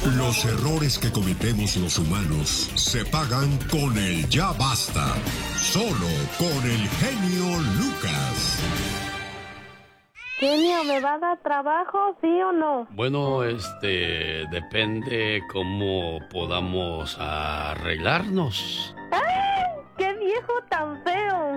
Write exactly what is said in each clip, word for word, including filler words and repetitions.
Los errores que cometemos los humanos se pagan con el ya basta. Solo con el genio Lucas. Genio, ¿me va a dar trabajo, sí o no? Bueno, este, depende cómo podamos arreglarnos. ¡Ay! ¡Qué viejo tan feo!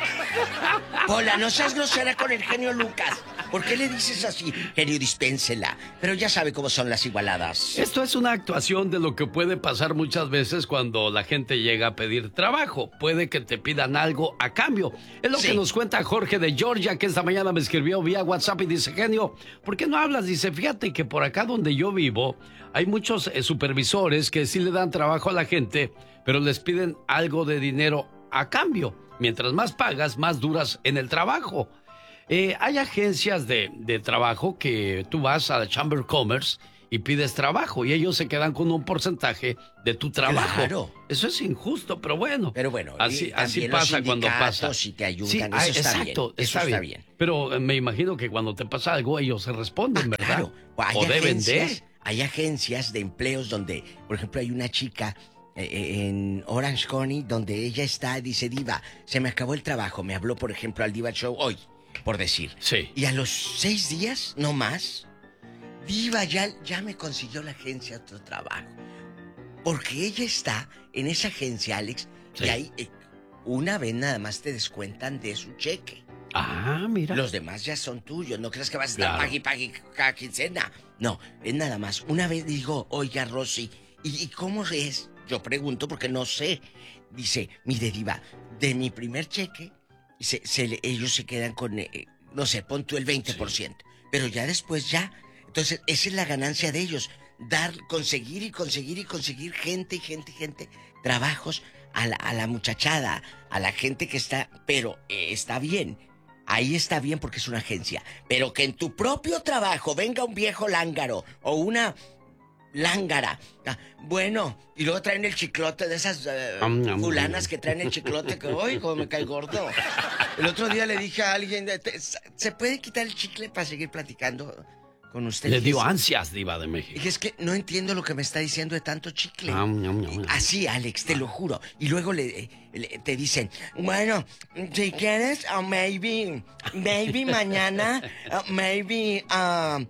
Hola, no seas grosera con el genio Lucas. ¿Por qué le dices así? Genio, dispénsela. Pero ya sabe cómo son las igualadas. Esto es una actuación de lo que puede pasar muchas veces cuando la gente llega a pedir trabajo. Puede que te pidan algo a cambio. Es lo sí. que nos cuenta Jorge de Georgia, que esta mañana me escribió vía WhatsApp y dice, genio, ¿por qué no hablas? Dice, fíjate que por acá donde yo vivo hay muchos eh, supervisores que sí le dan trabajo a la gente, pero les piden algo de dinero a cambio. Mientras más pagas, más duras en el trabajo. Eh, hay agencias de, de trabajo que tú vas a la Chamber of Commerce y pides trabajo y ellos se quedan con un porcentaje de tu trabajo. Claro. Eso es injusto, pero bueno. Pero bueno, así, así pasa cuando pasa. Si te ayudan, sí, eso ah, está exacto, bien. Eso está, bien. bien. Pero eh, me imagino que cuando te pasa algo, ellos se responden, ah, ¿verdad? Claro. Hay o deben agencias, de. Hay agencias de empleos donde, por ejemplo, hay una chica eh, en Orange County donde ella está, dice, Diva, se me acabó el trabajo. Me habló, por ejemplo, al Diva Show hoy, por decir. Sí. Y a los seis días, no más, Diva ya, ya me consiguió la agencia otro trabajo. Porque ella está en esa agencia, Alex, sí. y ahí eh, una vez nada más te descuentan de su cheque. Ah, mira. Los demás ya son tuyos. No creas que vas a estar claro. pague y pague cada quincena. No, es nada más. Una vez digo, oiga, Rosy, ¿y, ¿y cómo es? Yo pregunto porque no sé. Dice, mire, Diva, de mi primer cheque, se, se, ellos se quedan con, eh, no sé, pon tú el veinte por ciento. Sí. Pero ya después ya. Entonces, esa es la ganancia de ellos. Dar, conseguir y conseguir y conseguir gente y gente y gente. Trabajos a la, a la muchachada, a la gente que está... Pero eh, está bien. Ahí está bien porque es una agencia. Pero que en tu propio trabajo venga un viejo lángaro o una lángara. Ah, bueno, y luego traen el chiclote de esas uh, um, um, fulanas que traen el chiclote que, oigo, me cae gordo. El otro día le dije a alguien, ¿se puede quitar el chicle para seguir platicando con usted? Le dio ansias, Diva de México. Y es que no entiendo lo que me está diciendo de tanto chicle. Um, um, um, um. Así, Alex, te lo juro. Y luego le, le te dicen, bueno, si quieres, uh, maybe, maybe mañana, uh, maybe, uh,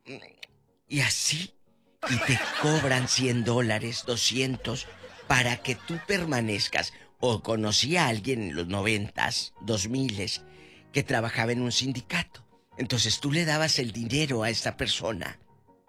y así. Y te cobran cien dólares, doscientos, para que tú permanezcas. O conocí a alguien en los noventas, dos miles, que trabajaba en un sindicato. Entonces tú le dabas el dinero a esta persona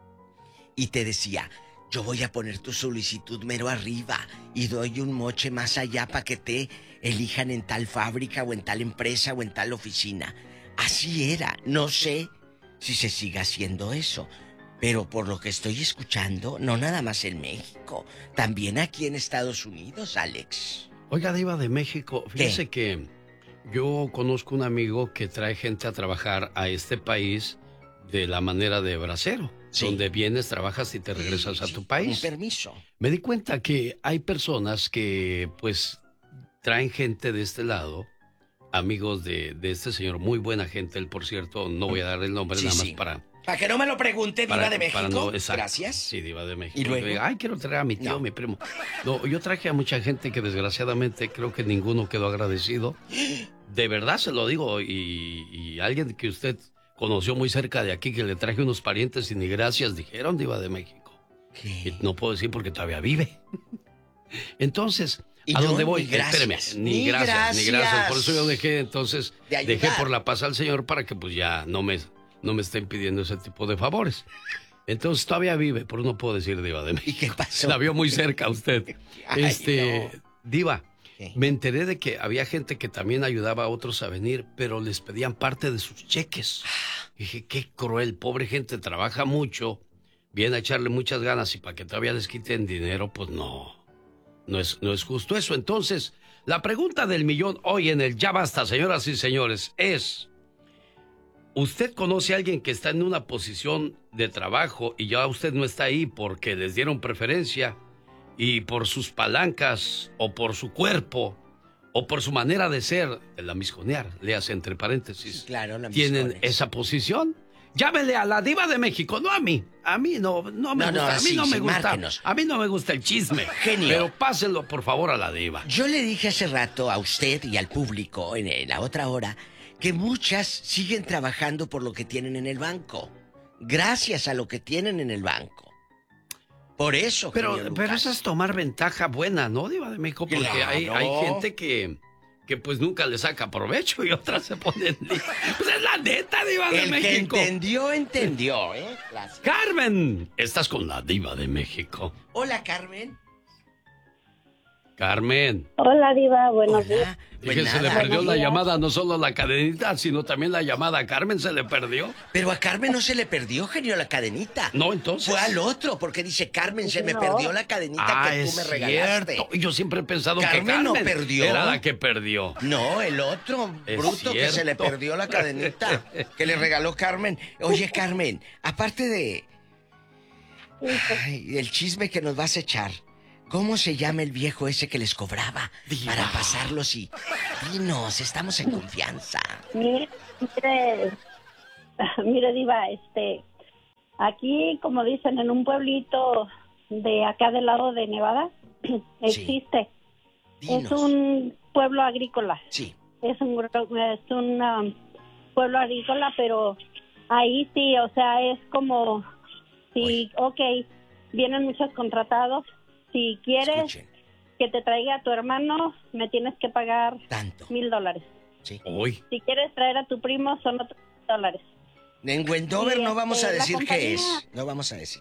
y te decía, yo voy a poner tu solicitud mero arriba y doy un moche más allá para que te elijan en tal fábrica o en tal empresa o en tal oficina. Así era. No sé si se sigue haciendo eso. Pero por lo que estoy escuchando, no nada más en México, también aquí en Estados Unidos, Alex. Oiga, Diva de México, fíjese ¿Qué? que yo conozco un amigo que trae gente a trabajar a este país de la manera de bracero, sí. donde vienes, trabajas y te regresas sí, a tu país. Un permiso. Me di cuenta que hay personas que, pues, traen gente de este lado, amigos de, de este señor, muy buena gente, él, por cierto, no voy a dar el nombre sí, nada más sí. para... Para que no me lo pregunte, Diva para, de México. No, gracias. Sí, Diva de México. ¿Y luego? Ay, quiero traer a mi tío, no. mi primo. No, yo traje a mucha gente que desgraciadamente creo que ninguno quedó agradecido. De verdad se lo digo. Y, y alguien que usted conoció muy cerca de aquí, que le traje unos parientes y ni gracias dijeron, Diva de México. ¿Qué? Y no puedo decir porque todavía vive. Entonces, ¿Y ¿a no, dónde voy? Ni gracias. Espéreme, ni, ni gracias, gracias, ni gracias. Por eso yo dejé, entonces, de dejé por la paz al señor para que pues ya no me... no me estén pidiendo ese tipo de favores. Entonces todavía vive, pero no puedo decir Diva de México. ¿Y qué pasó? La vio muy cerca usted. Ay, este, no. Diva, ¿qué? Me enteré de que había gente que también ayudaba a otros a venir, pero les pedían parte de sus cheques. Dije, qué cruel, pobre gente, trabaja mucho, viene a echarle muchas ganas y para que todavía les quiten dinero, pues no, no es, no es justo eso. Entonces, la pregunta del millón hoy en el Ya Basta, señoras y señores, es... ¿Usted conoce a alguien que está en una posición de trabajo y ya usted no está ahí porque les dieron preferencia y por sus palancas o por su cuerpo o por su manera de ser, la misconear, léase entre paréntesis, sí, claro, la tienen miscones. esa posición? Llámele a la Diva de México, no a mí. A mí no, no me No, no, gusta. a mí sí, no sí, me gusta. márquenos. A mí no me gusta el chisme. Genio. Pero pásenlo, por favor, a la Diva. Yo le dije hace rato a usted y al público en, en la otra hora que muchas siguen trabajando por lo que tienen en el banco. Gracias a lo que tienen en el banco. Por eso, Pero, genio pero Lucas. eso es tomar ventaja buena, ¿no, Diva de México? Porque Claro. hay, hay gente que, que pues nunca le saca provecho y otras se ponen... Pues es la neta, Diva de El que México. entendió, entendió, ¿eh? Gracias. Carmen, estás con la Diva de México. Hola, Carmen. Carmen. Hola, Diva, buenos días. Hola. Pues Dije, se le nada. perdió Buenos la días. llamada, no solo la cadenita, sino también la llamada a Carmen se le perdió. Pero a Carmen no se le perdió, genio, la cadenita. No, entonces. Fue al otro, porque dice, Carmen, se me No. perdió la cadenita Ah, que tú es me regalaste. cierto. Y yo siempre he pensado Carmen que no Carmen perdió. era la que perdió. No, el otro Es bruto que se le cierto. perdió la cadenita que le regaló Carmen. Oye, Carmen, aparte de... Ay, del chisme que nos vas a echar, ¿cómo se llama el viejo ese que les cobraba Diva. para pasarlos y... Dinos, estamos en confianza. Mire, mire, mire, Diva, este, aquí, como dicen, en un pueblito de acá del lado de Nevada, existe. Dinos. Es un pueblo agrícola. Sí, Es un, gro- es un um, pueblo agrícola, pero ahí sí, o sea, es como, si, ok, vienen muchos contratados, si quieres escuchen, que te traiga a tu hermano, me tienes que pagar tanto. mil dólares. Sí. Uy, Si quieres traer a tu primo, son otros mil dólares. En Wendover Sí, no vamos a este, la decir qué compañía- es. No vamos a decir.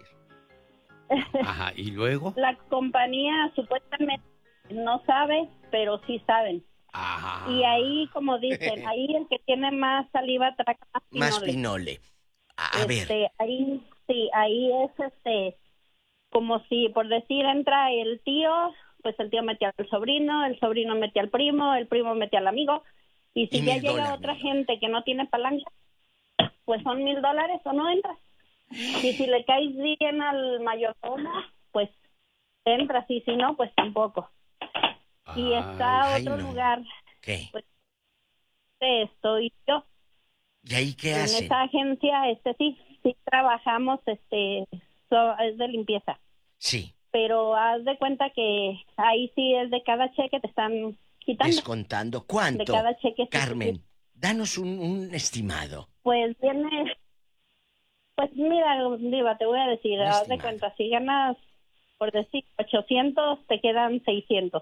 ajá, ¿y luego? La compañía supuestamente no sabe, pero sí saben. Ajá. Y ahí, como dicen, ahí el que tiene más saliva traga más Más pinole. pinole. A, a ver, Este, ahí, sí, ahí es este, como si, por decir, entra el tío, pues el tío mete al sobrino, el sobrino mete al primo, el primo mete al amigo, y si Y ya mil llega dólares, otra mil gente que no tiene palanca, pues son mil dólares o no entras. Y si le caes bien al mayordomo, pues entras, y si no, pues tampoco. Y está Ay, otro no. lugar, ¿qué? este, estoy yo. ¿Y ahí qué En hacen? esa agencia, este sí, sí trabajamos, este, so- es de limpieza. Sí, Pero haz de cuenta que ahí sí es de cada cheque te están quitando. descontando. De ¿Cuánto? cada cheque. sí, Carmen, danos un, un estimado. Pues viene, pues mira, Diva, te voy a decir, Un haz de estimado. cuenta, si ganas, por decir, ochocientos, te quedan seiscientos.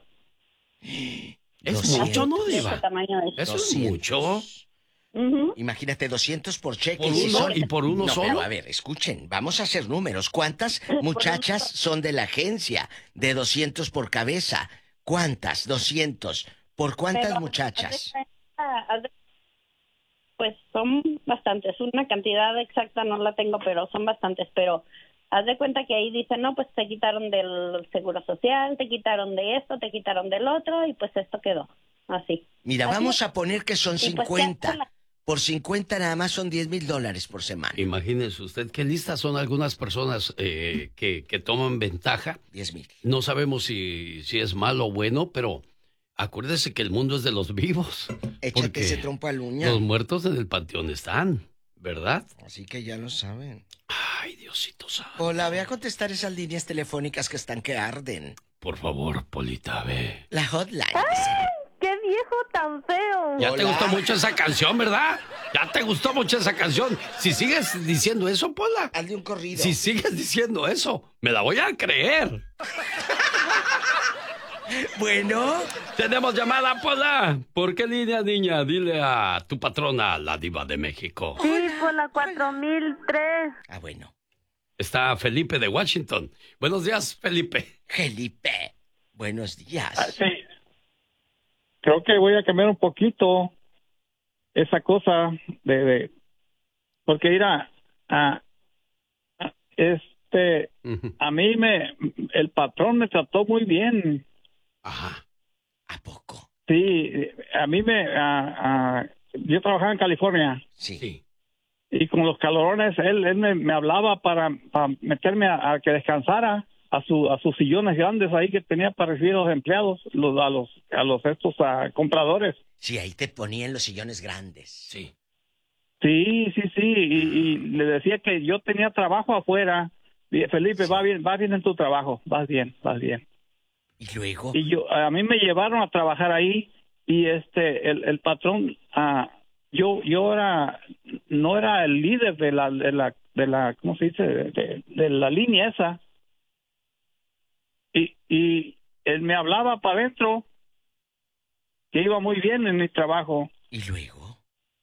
Es doscientos. mucho, ¿no, Ese Diva? tamaño es. Eso es doscientos. mucho. Ujú. Imagínate, doscientos por cheque. ¿Por y uno? son- ¿Y por uno no, solo? Pero a ver, escuchen, vamos a hacer números. ¿Cuántas muchachas son de la agencia? De doscientos por cabeza. ¿Cuántas? doscientos. ¿Por cuántas Pero, muchachas? haz de cuenta, haz de- Pues son bastantes, una cantidad exacta no la tengo, pero son bastantes, pero haz de cuenta que ahí dicen, no, pues te quitaron del seguro social, te quitaron de esto, te quitaron del otro, y pues esto quedó, así. Mira, Así vamos es. a poner que son Y pues, cincuenta. ya, Por cincuenta nada más son diez mil dólares por semana. Imagínese usted qué listas son algunas personas eh, que, que toman ventaja. diez mil. No sabemos si, si es malo o bueno, pero acuérdese que el mundo es de los vivos. Échate porque ese trompo al uña. los muertos en el panteón están, ¿verdad? Así que ya lo saben. Ay, Diosito santo. Hola, ve a contestar esas líneas telefónicas que están que arden. Por favor, Polita, ve. La hotline. ¡Qué viejo tan feo! Ya te Hola. gustó mucho esa canción, ¿verdad? Ya te gustó mucho esa canción. Si sigues diciendo eso, Pola. Hazle un corrido. Si sigues diciendo eso, me la voy a creer. Bueno, Tenemos llamada, Pola. ¿Por qué línea, niña? Dile a tu patrona, la Diva de México. Sí, por la cuatro mil tres. ah, bueno. Está Felipe de Washington. Buenos días, Felipe. Felipe, buenos Ah, días. sí. Creo que voy a cambiar un poquito esa cosa de, de porque mira, a, a- este, Ujú. a mí me, el patrón me trató muy bien. Ajá. ¿A poco? Sí, a mí me, a- a- yo trabajaba en California Sí. Sí. y con los calorones él, él me, me hablaba para, para meterme a, a que descansara a su a sus sillones grandes ahí que tenía para recibir a los empleados, los, a los a los estos a compradores. Sí, ahí te ponían los sillones grandes. Sí. Sí, sí, sí, y, y le decía que yo tenía trabajo afuera. Dije, Felipe, va bien, va bien en tu trabajo, vas bien, vas bien. ¿Y luego? Y yo, a mí me llevaron a trabajar ahí y este, el, el patrón, ah, yo, yo era, no era el líder de la, de la, de la, ¿cómo se dice? De, de, de la línea esa. Y, y él me hablaba para adentro que iba muy bien en mi trabajo. ¿Y luego?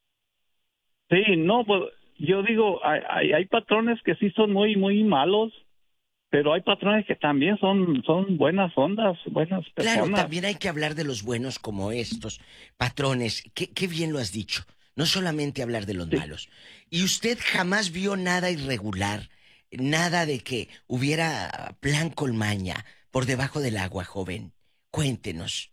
Sí, no, pues yo digo, hay, hay, hay patrones que sí son muy, muy malos, pero hay patrones que también son, son buenas ondas, buenas personas. Claro, también hay que hablar de los buenos como estos. Patrones, qué, qué bien lo has dicho. No solamente hablar de los sí. malos. ¿Y usted jamás vio nada irregular? Nada de que hubiera plan colmaña por debajo del agua, joven. Cuéntenos.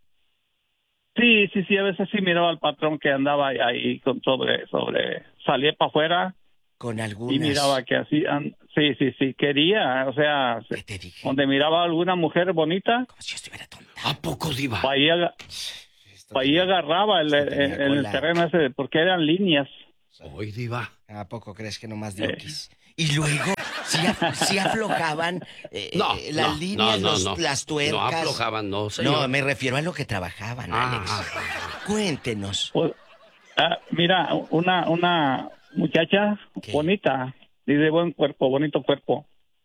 Sí, sí, sí, a veces sí miraba al patrón que andaba ahí con sobre, sobre, salía para afuera. Con algunas... Y miraba que así, sí, sí, sí, quería, o sea, ¿qué te dije? Donde miraba a alguna mujer bonita. Como si yo estuviera tonta. ¿A poco, diva? Para ahí, aga, pa ahí agarraba el, el, el, el terreno ese, porque eran líneas. Hoy, diva. ¿A poco crees que nomás diokis? Eh. Y luego, si, si aflojaban eh, no, las no, líneas, no, no, los, no. las tuercas. No aflojaban, no, señor. No, me refiero a lo que trabajaban, ah, Alex. Ah, ah, Cuéntenos. Pues, ah, mira, una, una muchacha ¿qué? Bonita, y de buen cuerpo, bonito cuerpo.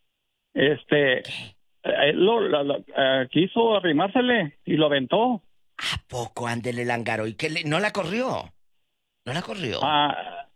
Este, eh, lo, lo, lo eh, quiso arrimársele y lo aventó. ¿A poco? Ándele, Lángaro. ¿Y qué le, no la corrió? ¿No la corrió? Ah,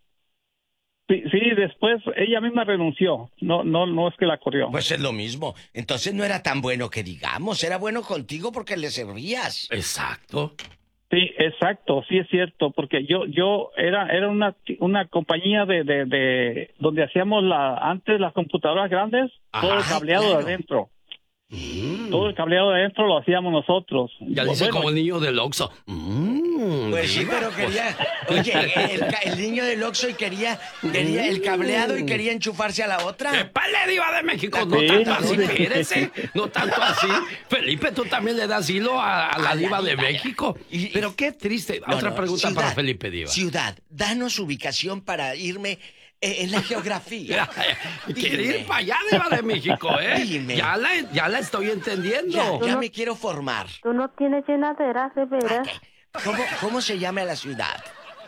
sí, sí, después ella misma renunció. No, no, no es que la corrió. Pues es lo mismo. Entonces no era tan bueno que digamos. Era bueno contigo porque le servías. Exacto. Sí, exacto, sí es cierto, porque yo, yo era, era una, una compañía de, de, de, donde hacíamos la, antes las computadoras grandes, ajá, todo el cableado claro. de adentro. Mm. Todo el cableado de adentro lo hacíamos nosotros. Ya dice bueno, como el niño del Oxxo. Mm, pues sí, pero quería... Oye, el, el niño del Oxxo y quería, quería el cableado y quería enchufarse a la otra. ¡Épale, diva de México! No sí, tanto así, sí. Espérese. No tanto así. Felipe, tú también le das hilo a, a la a diva la de México. Y, pero qué triste. No, Otra no, pregunta ciudad, para Felipe, diva. Ciudad, danos ubicación para irme... Eh, en la geografía. Quiere ir para allá, diva de México, ¿eh? Dime. Ya la, ya la estoy entendiendo. Ya, ya no, me quiero formar. Tú no tienes llenadera, de veras. ¿Cómo, ¿Cómo se llama la ciudad?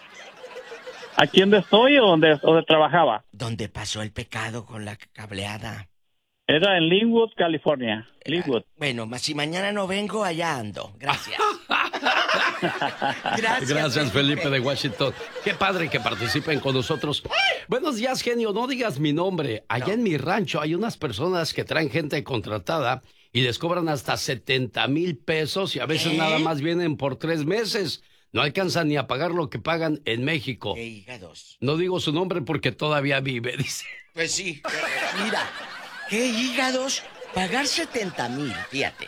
¿Aquí donde estoy o donde, donde trabajaba? ¿Dónde pasó el pecado con la cableada? Era en Linwood, California. Linwood. Eh, bueno, si mañana no vengo, allá ando. Gracias. Gracias, Gracias Felipe. Felipe de Washington. Qué padre que participen con nosotros. Buenos días, genio. No digas mi nombre. Allá no. en mi rancho hay unas personas que traen gente contratada y les cobran hasta setenta mil pesos y a veces ¿Eh? nada más vienen por tres meses. No alcanzan ni a pagar lo que pagan en México. ¿Qué hígados? No digo su nombre porque todavía vive, dice. Pues sí. Mira, ¿qué hígados? Pagar setenta mil, fíjate.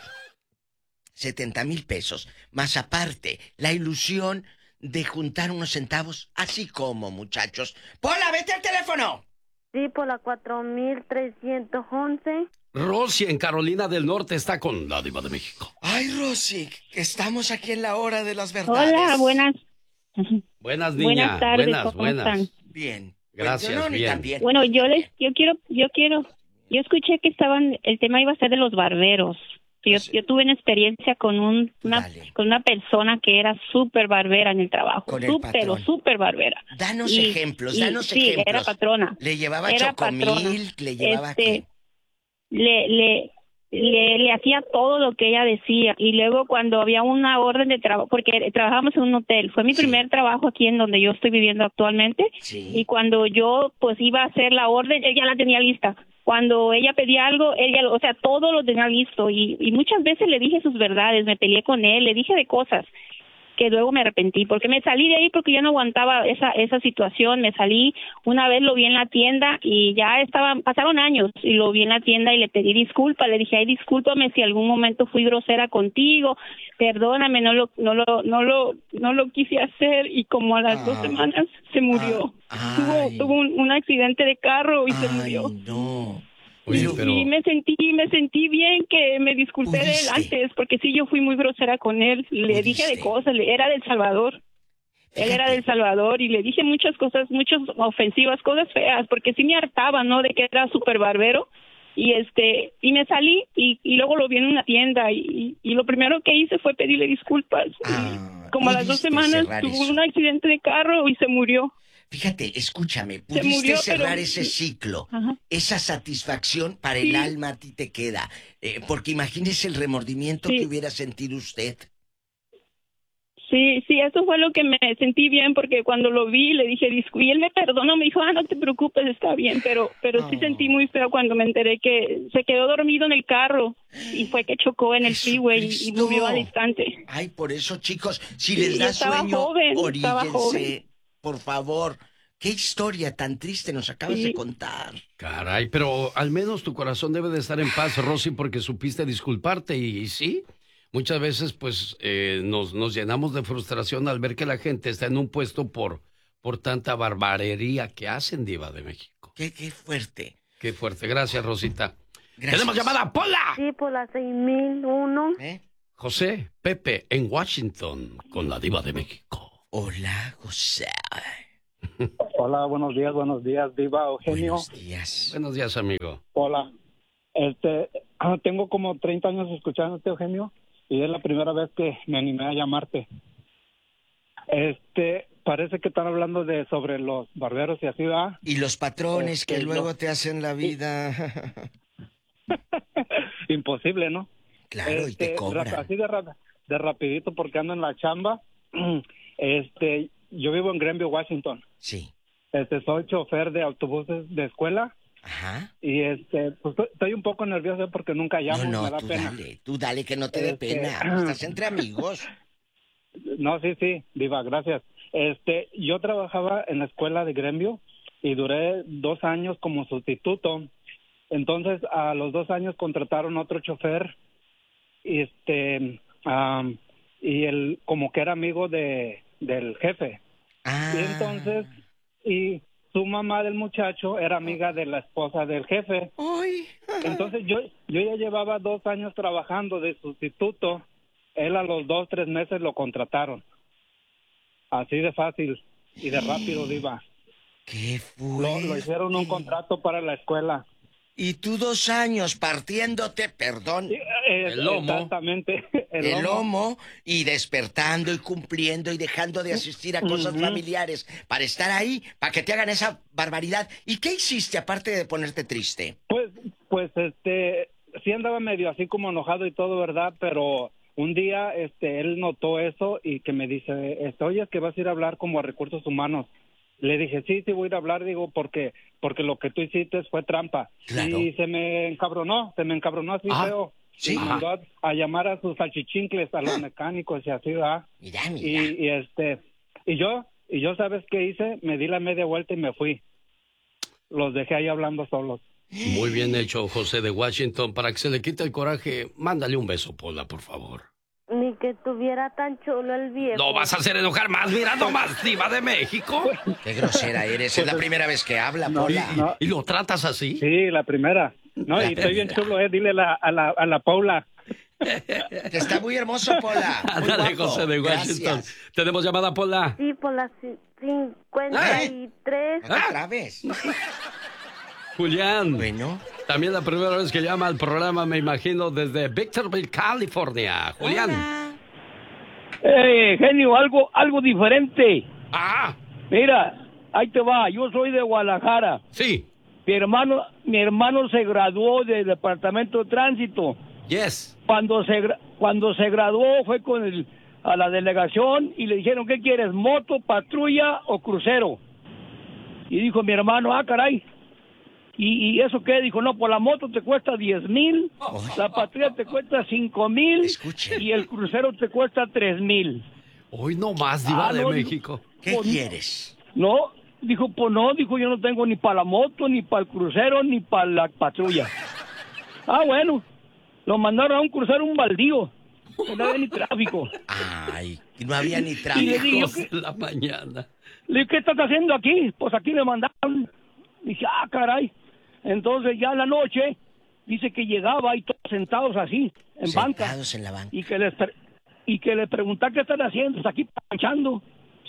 setenta mil pesos. Más aparte, la ilusión de juntar unos centavos, así como, muchachos. ¡Pola, vete al teléfono! Sí, por la cuatro mil trescientos once. Rosy, en Carolina del Norte, está con la diva de México. Ay, Rosy, estamos aquí en la hora de las verdades. Hola, buenas. Buenas, niña. Buenas tardes, buenas, ¿cómo buenas. están? Bien. Gracias, bueno, bien. También. Bueno, yo les, yo quiero, yo quiero, yo escuché que estaban, el tema iba a ser de los barberos. Yo, sí. yo tuve una experiencia con un, una, con una persona que era súper barbera en el trabajo. Súper, súper barbera. Danos y, ejemplos, y, danos sí, ejemplos. Sí, era patrona. ¿Le llevaba era chocomil? Patrona. ¿Le llevaba este, qué? Le, le, le, le hacía todo lo que ella decía. Y luego cuando había una orden de trabajo, porque trabajábamos en un hotel. Fue mi sí. primer trabajo aquí en donde yo estoy viviendo actualmente. Sí. Y cuando yo pues iba a hacer la orden, ella la tenía lista. Cuando ella pedía algo, ella, o sea, todo lo tenía listo y, y muchas veces le dije sus verdades, me peleé con él, le dije de cosas que luego me arrepentí, porque me salí de ahí porque yo no aguantaba esa esa situación, me salí, una vez lo vi en la tienda y ya estaban, pasaron años y lo vi en la tienda y le pedí disculpas, le dije, ay, discúlpame si algún momento fui grosera contigo, perdóname, no lo no lo no lo no lo quise hacer y como a las ah, dos semanas se murió. Ah, tuvo tuvo un, un accidente de carro y ay, se murió. No. Oye, pero... Y me sentí, me sentí bien que me disculpé ¿Pudiste? de él antes, porque sí, yo fui muy grosera con él, le ¿Pudiste? dije de cosas, era del Salvador. Él era de El Salvador y le dije muchas cosas, muchas ofensivas, cosas feas, porque sí me hartaba, ¿no? De que era súper barbero. Y este y me salí y, y luego lo vi en una tienda y, y lo primero que hice fue pedirle disculpas. Ah, y como a las dos semanas tuvo un accidente de carro y se murió. Fíjate, escúchame, pudiste murió, cerrar pero... ese ciclo. Ajá. Esa satisfacción para sí. el alma a ti te queda. Eh, porque imagínese el remordimiento sí. que hubiera sentido usted. Sí, sí, eso fue lo que me sentí bien, porque cuando lo vi le dije discu y él me perdonó, me dijo, ah, no te preocupes, está bien, pero pero oh. sí sentí muy feo cuando me enteré que se quedó dormido en el carro y fue que chocó en el freeway y, y murió al instante. Ay, por eso, chicos, si sí, les da sueño, joven, oríllense, por favor. Qué historia tan triste nos acabas sí. de contar. Caray, pero al menos tu corazón debe de estar en paz, Rosy, porque supiste disculparte y, y sí... Muchas veces, pues, eh, nos, nos llenamos de frustración al ver que la gente está en un puesto por, por tanta barbarería que hacen, Diva de México. Qué, qué fuerte. Qué fuerte. Gracias, Rosita. Gracias. ¡Tenemos llamada, Pola! Sí, por la seis mil uno. ¿Eh? José, Pepe, en Washington, con la Diva de México. Hola, José. Hola, buenos días, buenos días, Diva, Eugenio. Buenos días. Buenos días, amigo. Hola. Este, tengo como treinta años escuchándote, Eugenio. Y es la primera vez que me animé a llamarte. Este, parece que están hablando de sobre los barberos y así, ¿verdad? Y los patrones este, que luego no. te hacen la vida. Imposible, ¿no? Claro, este, y te cobran. Así de, de rapidito porque ando en la chamba. Este, yo vivo en Greenville, Washington. Sí. Este, soy chofer de autobuses de escuela. Ajá. Y este, pues estoy un poco nervioso porque nunca llamo, no, no, me da tú pena. Dale, tú dale que no te dé este... pena. Estás entre amigos. No, sí, sí, Diva, gracias. Este, yo trabajaba en la escuela de Gremio y duré dos años como sustituto. Entonces, a los dos años contrataron otro chofer y este, um, y él como que era amigo de del jefe. Ah. Y entonces, y su mamá del muchacho era amiga de la esposa del jefe. Ay. Entonces yo yo ya llevaba dos años trabajando de sustituto. Él a los dos, tres meses lo contrataron. Así de fácil y de rápido, Diva. ¡Qué fuerte! Lo, lo hicieron un contrato para la escuela. Y tú dos años partiéndote, perdón, el lomo. Exactamente. El, el lomo. lomo y despertando y cumpliendo y dejando de asistir a cosas uh-huh. familiares para estar ahí, para que te hagan esa barbaridad. ¿Y qué hiciste aparte de ponerte triste? Pues, pues, este, sí andaba medio así como enojado y todo, ¿verdad? Pero un día, este, él notó eso y que me dice, este, oye, es que vas a ir a hablar como a recursos humanos. Le dije, sí, sí voy a ir a hablar, digo, porque porque lo que tú hiciste fue trampa. Claro. Y se me encabronó, se me encabronó así ah, feo. Sí. Y mandó a, a llamar a sus salchichincles, a los mecánicos y así, ¿verdad? Mira, mira. Y, y este, y yo, y yo, ¿sabes qué hice? Me di la media vuelta y me fui. Los dejé ahí hablando solos. Muy bien hecho, José de Washington. Para que se le quite el coraje, mándale un beso, Pola, por favor. Ni que estuviera tan chulo el viejo. No vas a hacer enojar más, mira nomás, Diva de México. Qué grosera eres, es la primera vez que habla, no, Pola. No. ¿Y lo tratas así? Sí, la primera. No, la y primera. Estoy bien chulo, eh, dile la, a la a la Paula. Que está muy hermoso, Pola. Muy Dale, José de Washington. Gracias. ¿Tenemos llamada, Pola? Sí, por las cincuenta y tres. ¿Ah? ¿Otra vez? Julián. Bueno. También la primera vez que llama al programa, me imagino, desde Victorville, California. Julián. Eh, genio, algo, algo diferente. Ah. Mira, ahí te va, yo soy de Guadalajara. Sí. Mi hermano, mi hermano se graduó del departamento de tránsito. Yes. Cuando se, cuando se graduó fue con el, a la delegación y le dijeron, ¿qué quieres, moto, patrulla o crucero? Y dijo mi hermano, ah, caray. ¿Y, y eso qué? Dijo, no, por la moto te cuesta diez mil, oh. la patrulla te cuesta cinco mil y el crucero te cuesta tres mil. Hoy no más, Diva ah, de no, México. ¿Qué pues, quieres? No, dijo, pues no, dijo, yo no tengo ni para la moto, ni para el crucero, ni para la patrulla. Ah, bueno, lo mandaron a un crucero, un baldío, no había ni tráfico. Ay, no había ni tráfico. Y le digo, ¿qué? La mañana. Le dije, ¿qué estás haciendo aquí? Pues aquí le mandaron. Dije, ah, caray. Entonces ya en la noche dice que llegaba y todos sentados así en sentados banca en la banca y que les y que le preguntaba qué están haciendo, pues aquí planchando.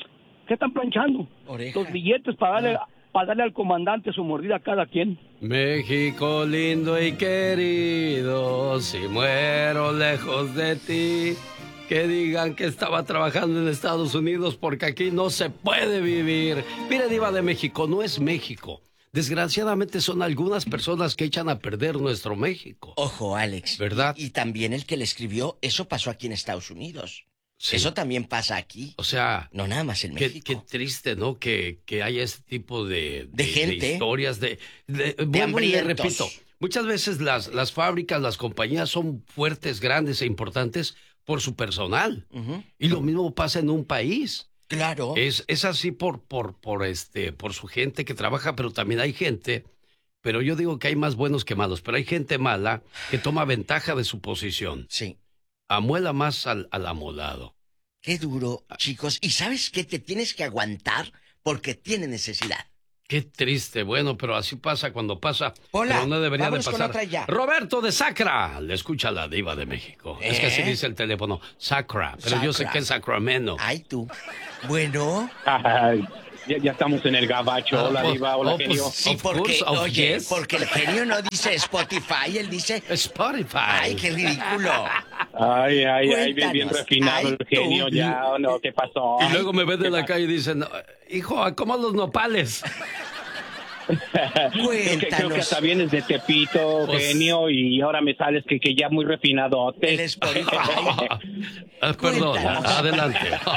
¿Qué están planchando? Oreja. Los billetes para darle, para darle al comandante su mordida a cada quien. México lindo y querido, si muero lejos de ti, que digan que estaba trabajando en Estados Unidos porque aquí no se puede vivir. Mire, Diva de México, no es México. Desgraciadamente son algunas personas que echan a perder nuestro México. Ojo, Alex. ¿Verdad? Y, y también el que le escribió, eso pasó aquí en Estados Unidos. Sí. Eso también pasa aquí. O sea... No nada más en qué, México. Qué triste, ¿no? Que, que haya este tipo de... De, de gente. De historias, de... De, de bueno, y le hambrientos. repito, muchas veces las, las fábricas, las compañías son fuertes, grandes e importantes por su personal. Uh-huh. Y lo mismo pasa en un país. Claro. Es, es así por, por, por, este, por su gente que trabaja, pero también hay gente, pero yo digo que hay más buenos que malos, pero hay gente mala que toma ventaja de su posición. Sí. Amuela más al, al amolado. Qué duro, chicos. ¿Y sabes qué? Te tienes que aguantar porque tiene necesidad. Qué triste, bueno, pero así pasa cuando pasa. Hola, pero no debería de con pasar. otra ya. Roberto de Sacra, le escucha la Diva de México. ¿Eh? Es que así dice el teléfono, Sacra, pero Sacra. Yo sé que es Sacramento. Ay, tú. Bueno. Ay, ya, ya estamos en el gabacho. Ah, Hola, pues, Diva, hola, oh, pues, genio. Sí, Of porque, course, of oye, yes. porque el genio no dice Spotify, él dice... Spotify. Ay, qué ridículo. Ay, ay, ay, bien, bien Cuéntanos. refinado Ay, el genio, tú. ya, ¿o no? ¿Qué pasó? Y luego me ven de la calle y dicen, hijo, ¿cómo los nopales? Creo que, creo que hasta Cuéntanos. vienes de Tepito, Pues- genio, y ahora me sales que, que ya muy refinado. El Spotify. Ah, perdón, Cuéntanos. adelante.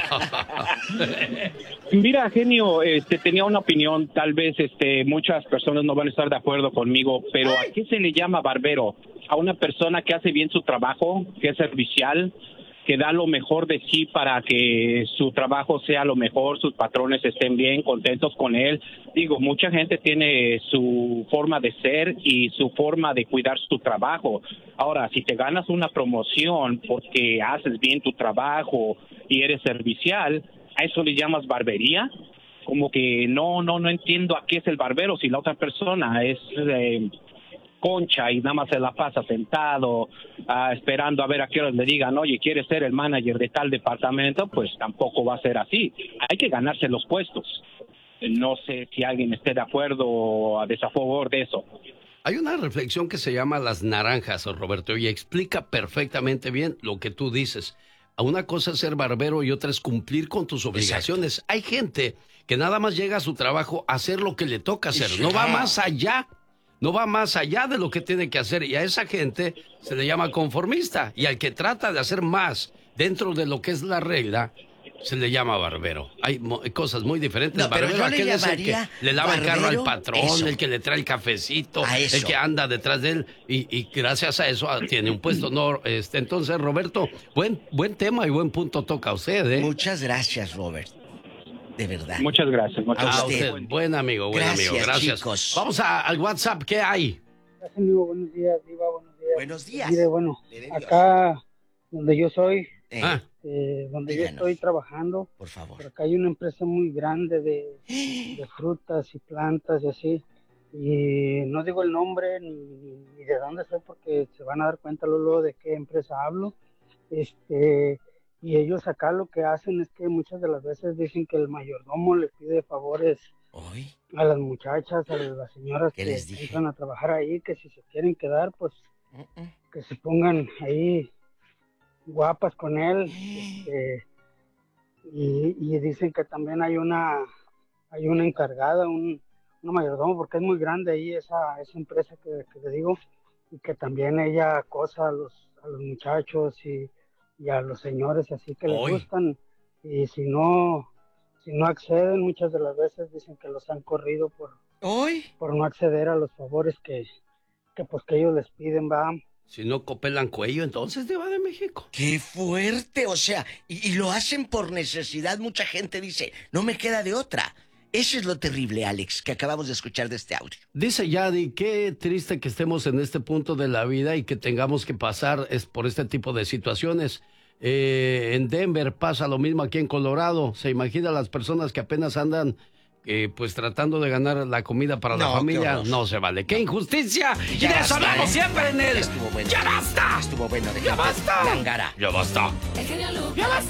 Mira, genio, este, tenía una opinión, tal vez este, muchas personas no van a estar de acuerdo conmigo, pero ¿a qué se le llama barbero? A una persona que hace bien su trabajo, que es servicial, que da lo mejor de sí para que su trabajo sea lo mejor, sus patrones estén bien, contentos con él. Digo, mucha gente tiene su forma de ser y su forma de cuidar su trabajo. Ahora, si te ganas una promoción porque haces bien tu trabajo y eres servicial, ¿a eso le llamas barbería? Como que no, no, no entiendo a qué es el barbero si la otra persona es... Eh, concha y nada más se la pasa sentado uh, esperando a ver a qué hora le digan, oye, ¿quieres ser el manager de tal departamento? Pues tampoco va a ser así. Hay que ganarse los puestos. No sé si alguien esté de acuerdo o a desafavor de eso. Hay una reflexión que se llama Las Naranjas, Roberto, y explica perfectamente bien lo que tú dices. Una cosa es ser barbero y otra es cumplir con tus obligaciones. Exacto. Hay gente que nada más llega a su trabajo a hacer lo que le toca hacer, no va más allá. No va más allá de lo que tiene que hacer y a esa gente se le llama conformista y al que trata de hacer más dentro de lo que es la regla se le llama barbero. Hay mo- cosas muy diferentes. No, pero barbero, yo le aquel es el que llamaría le lava el carro al barbero, patrón, eso. el que le trae el cafecito, A eso. el que anda detrás de él y, y gracias a eso ah, tiene un puesto. No, este, entonces, Roberto, buen, buen tema y buen punto toca usted, ¿eh? Muchas gracias, Robert. De verdad. Muchas gracias. Muchas A gracias. usted, buen amigo, buen Gracias, amigo, gracias. chicos. Vamos a- al WhatsApp, ¿qué hay? Gracias, amigo. Buenos días, Diva. Buenos días. Buenos días. Mire, bueno, Le dé Dios. acá donde yo soy, Eh, Ah, eh, donde Díganos. yo estoy trabajando, por favor. por acá hay una empresa muy grande de, de frutas y plantas y así. Y no digo el nombre ni, ni de dónde soy porque se van a dar cuenta luego de qué empresa hablo. Este, y ellos acá lo que hacen es que muchas de las veces dicen que el mayordomo le pide favores Hoy. a las muchachas, a las señoras ¿Qué que les dije? entran a trabajar ahí, que si se quieren quedar, pues Uh-uh. que se pongan ahí guapas con él. Este, y, y dicen que también hay una hay una encargada, un, una mayordomo, porque es muy grande ahí esa, esa empresa que, que le digo, y que también ella acosa a los, a los muchachos y, y a los señores así que les Hoy. gustan, y si no si no acceden, muchas de las veces dicen que los han corrido por, Hoy. por no acceder a los favores que, que pues que ellos les piden, va. Si no copelan cuello, entonces Diva de México. ¡Qué fuerte! O sea, y, y lo hacen por necesidad. Mucha gente dice, no me queda de otra. Eso es lo terrible, Alex, que acabamos de escuchar de este audio. Dice Yadi, qué triste que estemos en este punto de la vida y que tengamos que pasar es por este tipo de situaciones. Eh, en Denver pasa lo mismo aquí en Colorado. Se imagina las personas que apenas andan eh, pues tratando de ganar la comida para No, la qué familia. horror. No se vale. ¡Qué injusticia! Y Ya de eso basta, hablamos ¿eh? siempre en el... Estuvo bueno. ¡Ya basta! Estuvo bueno de ¡Ya gente basta! lángara. ¡Ya basta! ¡Ya basta!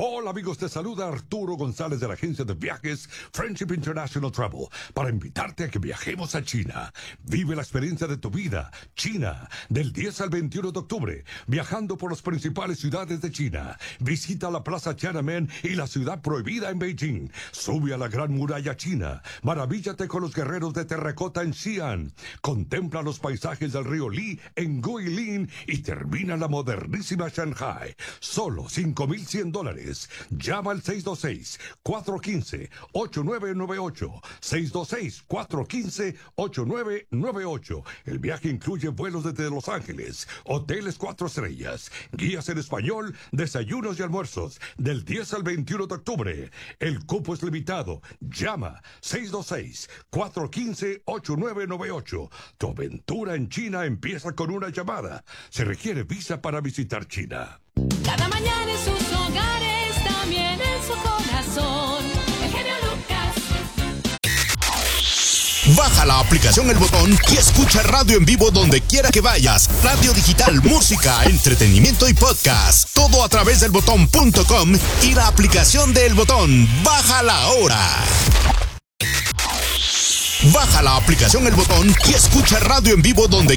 Hola amigos, te saluda Arturo González de la agencia de viajes Friendship International Travel para invitarte a que viajemos a China. Vive la experiencia de tu vida. China, del diez al veintiuno de octubre, viajando por las principales ciudades de China. Visita la Plaza Tiananmen y la ciudad prohibida en Beijing. Sube a la Gran Muralla China. Maravíllate con los guerreros de terracota en Xi'an. Contempla los paisajes del río Li en Guilin y termina la modernísima Shanghai. Solo cinco mil cien dólares. Llama al seis dos seis, cuatro uno cinco, ocho nueve nueve ocho. seis dos seis, cuatro uno cinco, ocho nueve nueve ocho. El viaje incluye vuelos desde Los Ángeles, hoteles cuatro estrellas, guías en español, desayunos y almuerzos, del diez al veintiuno de octubre. El cupo es limitado. Llama seis dos seis, cuatro uno cinco, ocho nueve nueve ocho. Tu aventura en China empieza con una llamada. Se requiere visa para visitar China. Cada mañana en sus hogares, también en su corazón. El genio Lucas. Baja la aplicación El Botón y escucha radio en vivo donde quiera que vayas. Radio digital, música, entretenimiento y podcast. Todo a través del botón punto com y la aplicación de El Botón. Bájala ahora. Baja la aplicación El Botón y escucha radio en vivo donde